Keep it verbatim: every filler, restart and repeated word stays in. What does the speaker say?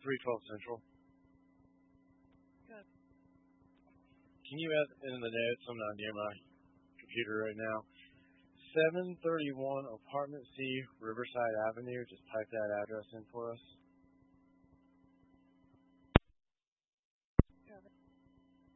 three twelve Central. Good. Can you add in the notes? I'm not near my computer right now. seven thirty-one Apartment C, Riverside Avenue. Just type that address in for us.